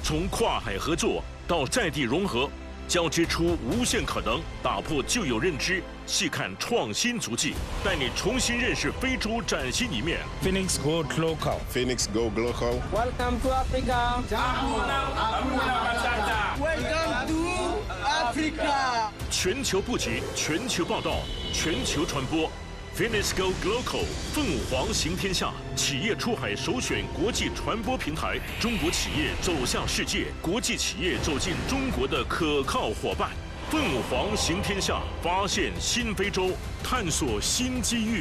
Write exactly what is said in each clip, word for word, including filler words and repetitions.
从跨海合作到在地融合，交织出无限可能，打破旧有认知，细看创新足迹，带你重新认识非洲崭新一面。 Phoenix Go Global. Phoenix Go Global. Welcome to Africa. Welcome to Africa. 全球布局，全球报道，全球传播。Phoenix Go Global 凤凰行天下，企业出海首选国际传播平台，中国企业走向世界，国际企业走进中国的可靠伙伴。凤凰行天下，发现新非洲，探索新机遇。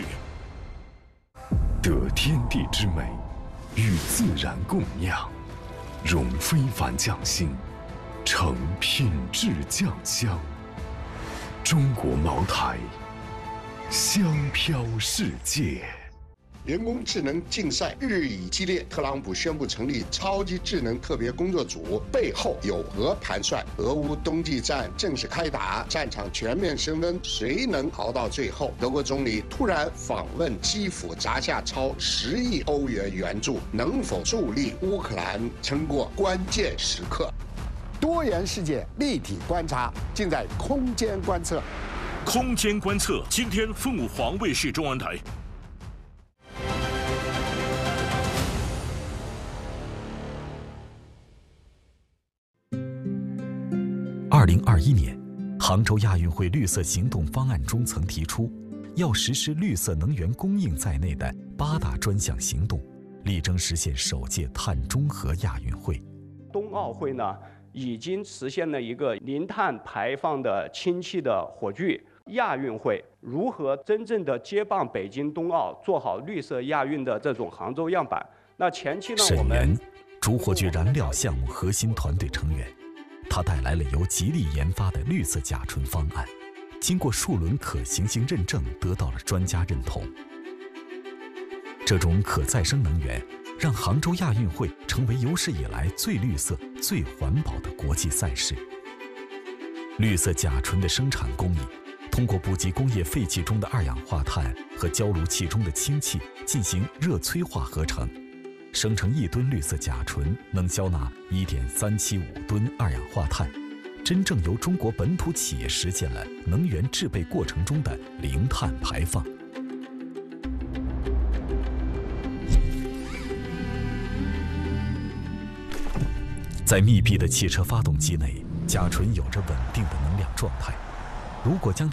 得天地之美，与自然共酿，融非凡匠心，成品质酱香。中国茅台，香飘世界。 人工智能竞赛日益激烈，特朗普宣布成立超级智能特别工作组，背后有何盘算？俄乌冬季战正式开打，战场全面升温，谁能熬到最后？德国总理突然访问基辅，砸下超十亿欧元援助，能否助力乌克兰撑过关键时刻？ 多元世界立体观察，尽在空间观测。 空间观测，今天凤凰卫视中文台。 二零二一年，杭州亚运会绿色行动方案中曾提出，要实施绿色能源供应在内的八大专项行动，力争实现首届碳中和亚运会。 冬奥会呢，已经实现了一个零碳排放的氢气的火炬。亚运会如何真正的接棒北京冬奥，做好绿色亚运的这种杭州样板？那前期呢，我们沈源，主火炬燃料项目核心团队成员，他带来了由吉利研发的绿色甲醇方案，经过数轮可行性认证，得到了专家认同。这种可再生能源让杭州亚运会成为有史以来最绿色、最环保的国际赛事。绿色甲醇的生产工艺，通过补给工业废气中的二氧化碳和焦炉气中的氢气进行热催化合成，生成一吨绿色甲醇能消纳 一点三七五吨二氧化碳，真正由中国本土企业实现了能源制备过程中的零碳排放。在密闭的汽车发动机内，甲醇有着稳定的能量状态。如果将它